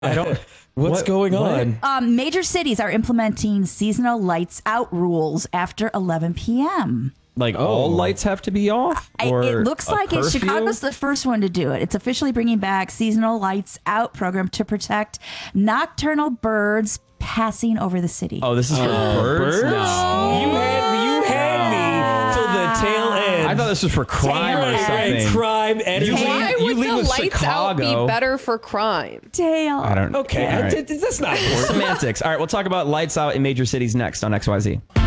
I don't. What's going on? Major cities are implementing seasonal lights out rules after 11 p.m. Like all lights have to be off? Or It looks like it. Chicago's the first one to do it. It's officially bringing back seasonal lights out program to protect nocturnal birds passing over the city. Oh, this is for birds? No. You had me till the tail end. I thought this was for crime or something. Crime, energy. Why would leave the with lights out Chicago. be better for crime? Dale. I don't. Okay, all right. that's not important. Semantics. All right, we'll talk about lights out in major cities next on XYZ.